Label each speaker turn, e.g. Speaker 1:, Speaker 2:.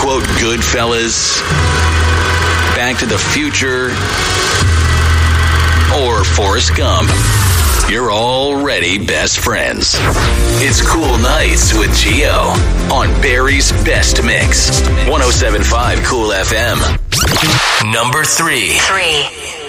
Speaker 1: quote Goodfellas, Back to the Future, or Forrest Gump, you're already best friends. It's Cool Nights with Gio on Barry's Best Mix. 107.5 Cool FM. Number 3.